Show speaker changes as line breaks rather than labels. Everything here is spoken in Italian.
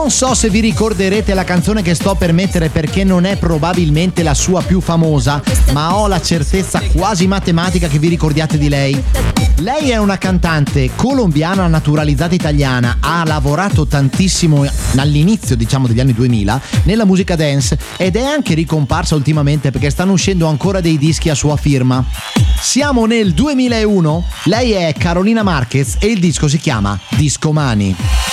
Non so se vi ricorderete la canzone che sto per mettere perché non è probabilmente la sua più famosa, ma ho la certezza quasi matematica che vi ricordiate di lei. Lei è una cantante colombiana naturalizzata italiana, ha lavorato tantissimo all'inizio, diciamo, degli anni 2000 nella musica dance ed è anche ricomparsa ultimamente perché stanno uscendo ancora dei dischi a sua firma. Siamo nel 2001, lei è Carolina Marquez e il disco si chiama Discomani.